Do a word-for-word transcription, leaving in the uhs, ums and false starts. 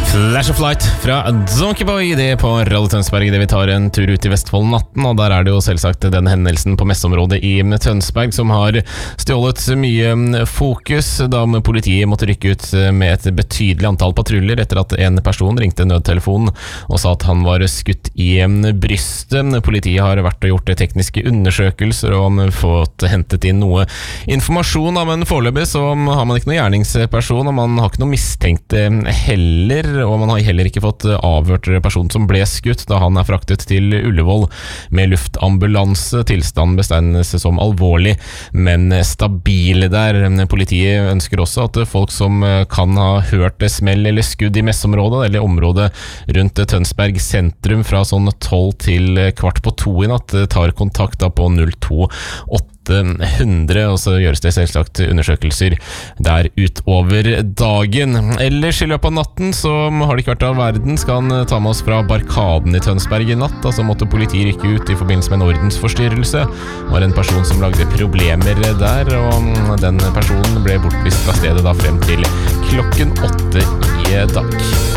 Flash of Light fra Donkeyboy, det er på Radio Tønsberg, det vi tar en tur ut i Vestfold natten, og der er det jo selvsagt den hendelsen på messeområdet i Tønsberg som har stjålet mye fokus, da politiet måtte rykke ut med et betydelig antall patruljer etter at en person ringte nødtelefonen og sa at han var skutt i brystet. Politiet har vært og gjort tekniske undersøkelser og fått hentet inn noe informasjon, men foreløpig så har man ikke noen gjerningsperson, og man har ikke noen mistenkte heller, og man har heller ikke fått avhørt personen som ble skutt da han er fraktet til Ullevål med luftambulanse. Tilstanden bestegnes som alvorlig, men stabile der. Politiet ønsker også at folk som kan ha hørt smell eller skudd i messeområdet, eller området rundt Tønsberg sentrum fra sånn tolv til kvart på to i natt, tar kontakt da på null to åtte hundre, og så gjøres det selvsagt undersøkelser der utover dagen. Ellers i løpet av natten så har det ikke vært av verden. Skal han ta med oss fra barkaden i Tønsberg i natt, altså måtte politiet rykke ut i forbindelse med en ordensforstyrrelse. Det var en person som lagde problemer der, og den personen ble bortvist fra stedet da frem til klokken åtte i dag.